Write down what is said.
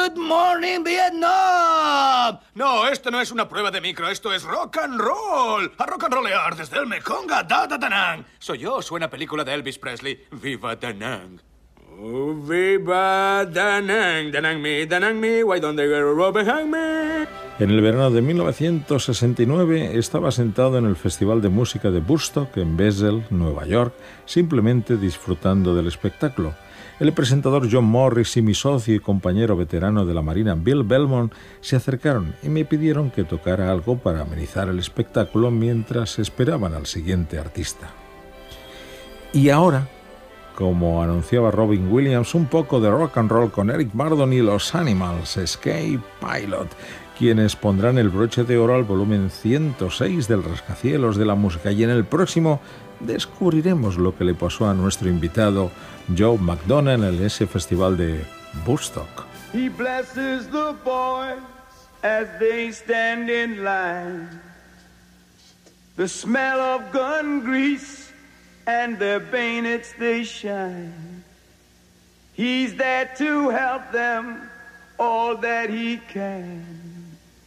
Good morning, Vietnam. No, esto no es una prueba de micro, esto es rock and roll. A rock and rollear desde el Mekong a Da Nang. Soy yo, suena película de Elvis Presley. Viva Da Nang. Oh, viva Da Nang, Da Nang me, why don't they get a rope behind me? En el verano de 1969 estaba sentado en el Festival de Música de Woodstock en Bessel, Nueva York, simplemente disfrutando del espectáculo. El presentador John Morris y mi socio y compañero veterano de la Marina Bill Belmont se acercaron y me pidieron que tocara algo para amenizar el espectáculo mientras esperaban al siguiente artista. Y ahora, como anunciaba Robin Williams, un poco de rock and roll con Eric Burdon y los Animals, Escape Pilot, quienes pondrán el broche de oro al volumen 106 del Rascacielos de la música. Y en el próximo descubriremos lo que le pasó a nuestro invitado Joe McDonough en ese festival de Woodstock. He blesses the boys as they stand in line. The smell of gun grease and their bayonets they shine. He's there to help them all that he can.